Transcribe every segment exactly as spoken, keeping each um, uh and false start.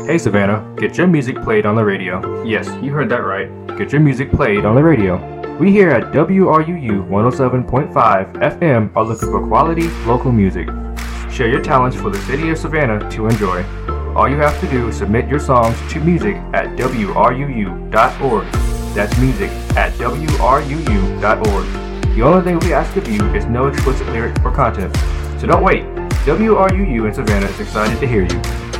Hey Savannah, get your music played on the radio. Yes, you heard that right. Get your music played on the radio. We here at W R U U one oh seven point five F M are looking for quality local music. Share your talents for the city of Savannah to enjoy. All you have to do is submit your songs to music at W R U U dot org. That's music at W R U U dot org. The only thing we ask of you is no explicit lyrics or content. So don't wait. W R U U in Savannah is excited to hear you.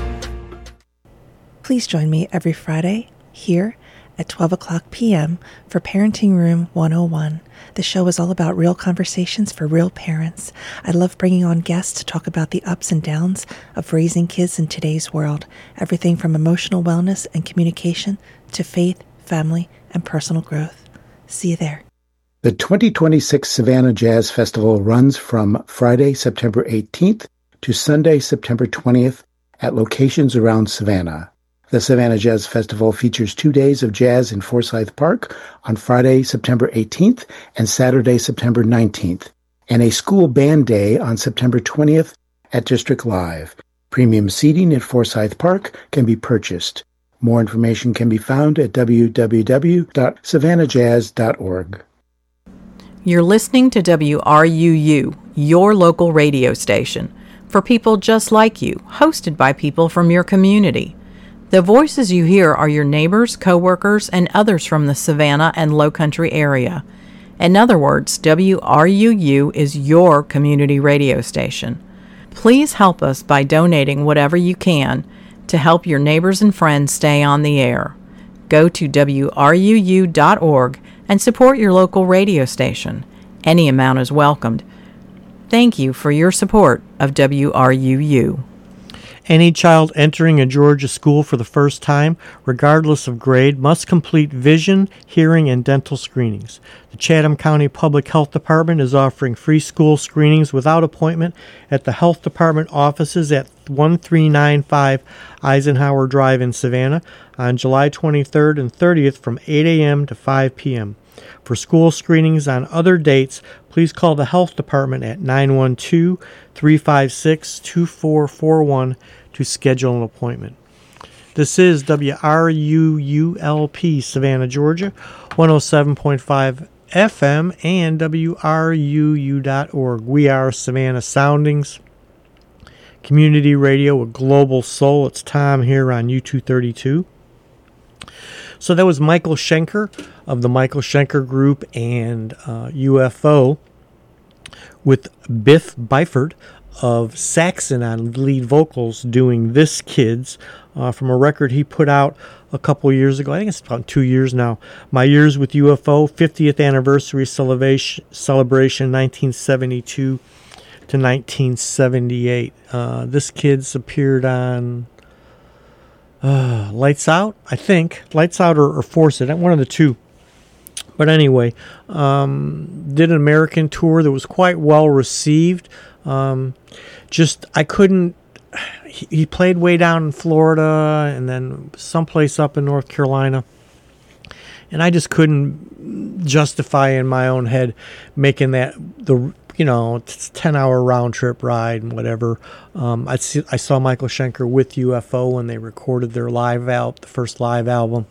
Please join me every Friday here at twelve o'clock p.m. for Parenting Room one oh one. The show is all about real conversations for real parents. I love bringing on guests to talk about the ups and downs of raising kids in today's world. Everything from emotional wellness and communication to faith, family, and personal growth. See you there. The twenty twenty-six Savannah Jazz Festival runs from Friday, September eighteenth to Sunday, September twentieth at locations around Savannah. The Savannah Jazz Festival features two days of jazz in Forsyth Park on Friday, September eighteenth and Saturday, September nineteenth, and a school band day on September twentieth at District Live. Premium seating at Forsyth Park can be purchased. More information can be found at w w w dot savannah jazz dot org. You're listening to W R U U, your local radio station, for people just like you, hosted by people from your community. The voices you hear are your neighbors, coworkers, and others from the Savannah and Lowcountry area. In other words, W R U U is your community radio station. Please help us by donating whatever you can to help your neighbors and friends stay on the air. Go to W R U U dot org and support your local radio station. Any amount is welcomed. Thank you for your support of W R U U. Any child entering a Georgia school for the first time, regardless of grade, must complete vision, hearing, and dental screenings. The Chatham County Public Health Department is offering free school screenings without appointment at the Health Department offices at one three nine five Eisenhower Drive in Savannah on July twenty-third and thirtieth from eight a.m. to five p.m. For school screenings on other dates, please call the Health Department at nine one two, three five six, two four four one to schedule an appointment. This is W R U U L P Savannah, Georgia, one oh seven point five F M and W R U U dot org. We are Savannah Soundings, community radio with global soul. It's Tom here on U two thirty-two. So that was Michael Schenker of the Michael Schenker Group and uh, U F O with Biff Byford of Saxon on lead vocals doing This Kids uh, from a record he put out a couple years ago. I think it's about two years now. My Years with U F O, fiftieth Anniversary Celebration, celebration nineteen seventy-two to nineteen seventy-eight. Uh, This Kids appeared on Uh, Lights Out, I think. Lights Out or, or Force It, one of the two. But anyway, um, did an American tour that was quite well received. Um, just, I couldn't, he, he played way down in Florida and then someplace up in North Carolina. And I just couldn't justify in my own head making that, the you know, ten-hour round-trip ride and whatever. Um, I, see, I saw Michael Schenker with U F O when they recorded their live album, the first live album.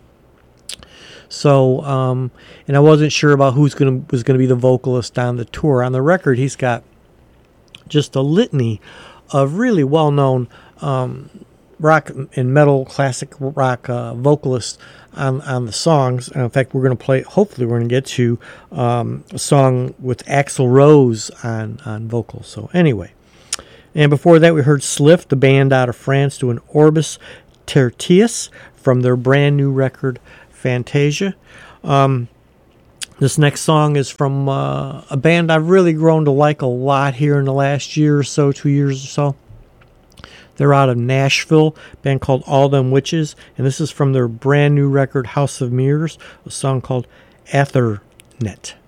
So, um, and I wasn't sure about who's gonna was going to be the vocalist on the tour. On the record, he's got just a litany of really well-known um, rock and metal, classic rock uh, vocalists on, on the songs. And in fact, we're going to play, hopefully we're going to get to um, a song with Axl Rose on, on vocals. So anyway, and before that we heard Slift, the band out of France, doing Orbis Tertius from their brand new record, Fantasia. Um, this next song is from uh, a band I've really grown to like a lot here in the last year or so, two years or so. They're out of Nashville, a band called All Them Witches, and this is from their brand new record, House of Mirrors, a song called Athernet.